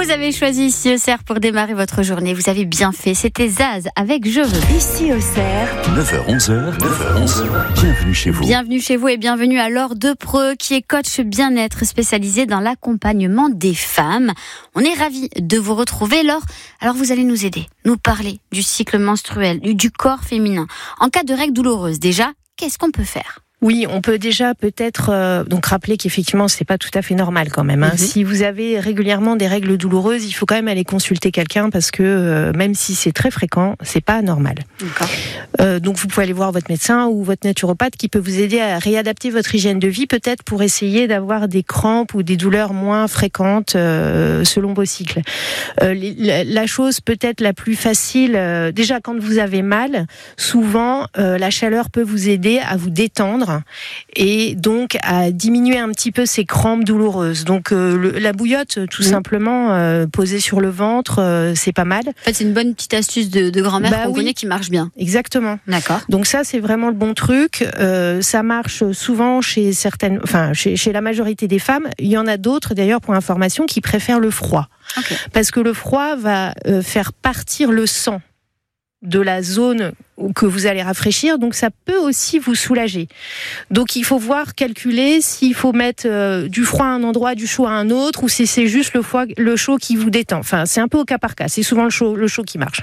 Vous avez choisi Ici Auxerre pour démarrer votre journée. Vous avez bien fait. C'était Zaz avec Je veux. Ici Auxerre. 9h-11h. Bienvenue chez vous. Bienvenue chez vous et bienvenue à Laure Depreux, qui est coach bien-être spécialisée dans l'accompagnement des femmes. On est ravis de vous retrouver, Laure. Alors vous allez nous aider, nous parler du cycle menstruel, du corps féminin. En cas de règles douloureuses, déjà, qu'est-ce qu'on peut faire ? Oui, on peut déjà peut-être donc rappeler qu'effectivement c'est pas tout à fait normal quand même. Si vous avez régulièrement des règles douloureuses, il faut quand même aller consulter quelqu'un parce que même si c'est très fréquent, c'est pas normal. D'accord. Donc vous pouvez aller voir votre médecin ou votre naturopathe qui peut vous aider à réadapter votre hygiène de vie, peut-être pour essayer d'avoir des crampes ou des douleurs moins fréquentes selon vos cycles. La chose peut-être la plus facile, déjà quand vous avez mal, souvent la chaleur peut vous aider à vous détendre et donc à diminuer un petit peu ces crampes douloureuses. Donc la bouillotte, tout simplement, posée sur le ventre, c'est pas mal. En fait, c'est une bonne petite astuce de grand-mère qu'on connaît qui marche bien. Exactement. D'accord. Donc ça, c'est vraiment le bon truc. Ça marche souvent chez la majorité des femmes. Il y en a d'autres, d'ailleurs, pour information, qui préfèrent le froid. Okay. Parce que le froid va faire partir le sang de la zone que vous allez rafraîchir, donc ça peut aussi vous soulager. Donc il faut calculer s'il faut mettre du froid à un endroit, du chaud à un autre, ou si c'est juste le chaud qui vous détend. Enfin, c'est un peu au cas par cas, c'est souvent le chaud qui marche.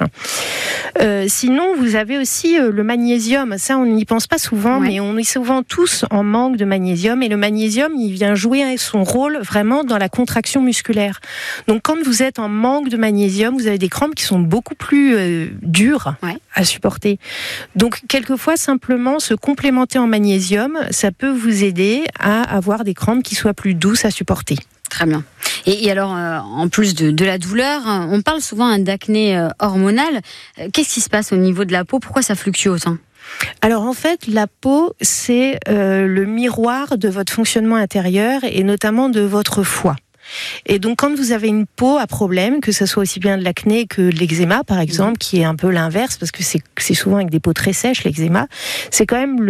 Sinon, vous avez aussi le magnésium. Ça, on n'y pense pas souvent, mais on est souvent tous en manque de magnésium, et le magnésium, il vient jouer son rôle vraiment dans la contraction musculaire. Donc quand vous êtes en manque de magnésium, vous avez des crampes qui sont beaucoup plus dures à supporter. Donc, quelquefois, simplement, se complémenter en magnésium, ça peut vous aider à avoir des crampes qui soient plus douces à supporter. Très bien. Et alors, en plus de la douleur, on parle souvent d'acné hormonale. Qu'est-ce qui se passe au niveau de la peau ? Pourquoi ça fluctue autant ? Alors en fait, la peau, c'est le miroir de votre fonctionnement intérieur et notamment de votre foie. Et donc quand vous avez une peau à problème, que ce soit aussi bien de l'acné que de l'eczéma par exemple, qui est un peu l'inverse parce que c'est souvent avec des peaux très sèches l'eczéma, c'est quand même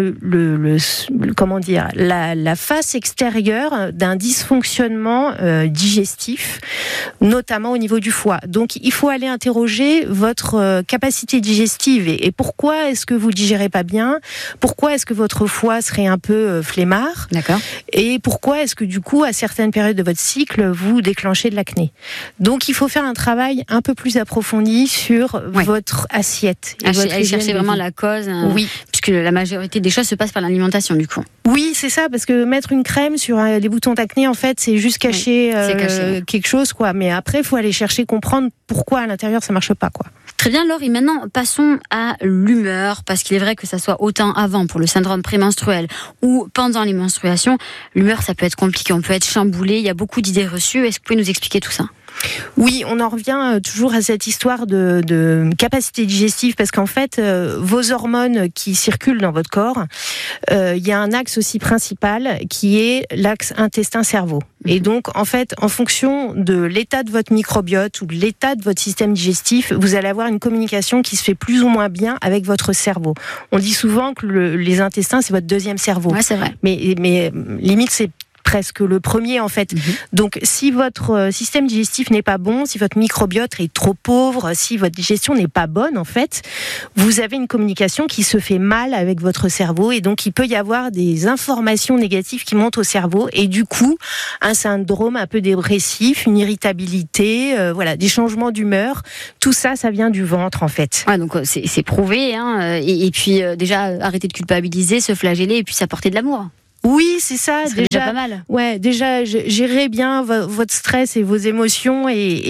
la face extérieure d'un dysfonctionnement digestif, notamment au niveau du foie. Donc il faut aller interroger votre capacité digestive et pourquoi est-ce que vous digérez pas bien, pourquoi est-ce que votre foie serait un peu flemmard. D'accord. Et pourquoi est-ce que du coup à certaines périodes de votre cycle vous déclenchez de l'acné. Donc il faut faire un travail un peu plus approfondi sur votre assiette. Aller chercher vraiment la cause, puisque la majorité des choses se passent par l'alimentation du coup. Oui, c'est ça, parce que mettre une crème sur les boutons d'acné, en fait, c'est juste cacher quelque chose, quoi. Mais après, il faut aller chercher, comprendre pourquoi à l'intérieur ça marche pas, quoi. Très bien, Laure. Et maintenant, passons à l'humeur, parce qu'il est vrai que ça soit autant avant pour le syndrome prémenstruel ou pendant les menstruations, l'humeur, ça peut être compliqué, on peut être chamboulé, il y a beaucoup d'idées reçues. Est-ce que vous pouvez nous expliquer tout ça ? Oui, on en revient toujours à cette histoire de capacité digestive parce qu'en fait, vos hormones qui circulent dans votre corps, il y a un axe aussi principal qui est l'axe intestin-cerveau. Et donc, en fait, en fonction de l'état de votre microbiote ou de l'état de votre système digestif, vous allez avoir une communication qui se fait plus ou moins bien avec votre cerveau. On dit souvent que les intestins, c'est votre deuxième cerveau. Ouais, c'est vrai. Mais limite, c'est presque le premier en fait. Donc si votre système digestif n'est pas bon, si votre microbiote est trop pauvre, si votre digestion n'est pas bonne en fait, vous avez une communication qui se fait mal avec votre cerveau et donc il peut y avoir des informations négatives qui montent au cerveau et du coup un syndrome un peu dépressif, une irritabilité, des changements d'humeur, tout ça, ça vient du ventre en fait. Ouais, donc c'est prouvé et puis déjà arrêter de culpabiliser, se flageller et puis s'apporter de l'amour. Oui, c'est ça. Déjà pas mal. Ouais, déjà gérez bien votre stress et vos émotions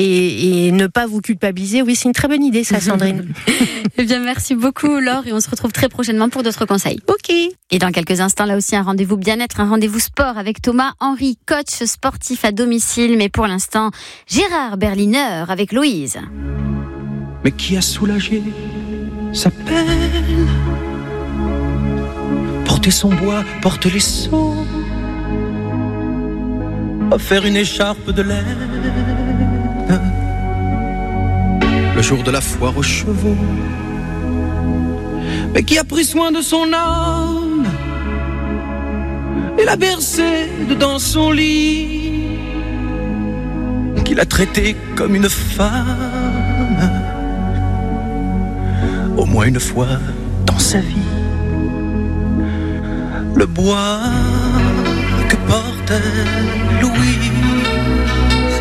et ne pas vous culpabiliser. Oui, c'est une très bonne idée, ça, Sandrine. Eh bien, merci beaucoup, Laure, et on se retrouve très prochainement pour d'autres conseils. Ok. Et dans quelques instants, là aussi, un rendez-vous bien-être, un rendez-vous sport avec Thomas Henry, coach sportif à domicile. Mais pour l'instant, Gérard Berliner avec Louise. Mais qui a soulagé sa peine? Porter son bois, porter les seaux, faire une écharpe de laine, le jour de la foire aux chevaux. Mais qui a pris soin de son âme et l'a bercée dans son lit, qui qu'il a traité comme une femme, au moins une fois dans sa vie. Le bois que portait Louis